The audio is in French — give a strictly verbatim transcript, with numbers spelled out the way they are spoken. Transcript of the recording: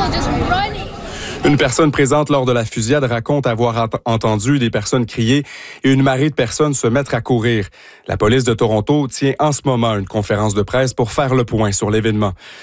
Une personne présente lors de la fusillade raconte avoir ent- entendu des personnes crier et une marée de personnes se mettre à courir. La police de Toronto tient en ce moment une conférence de presse pour faire le point sur l'événement.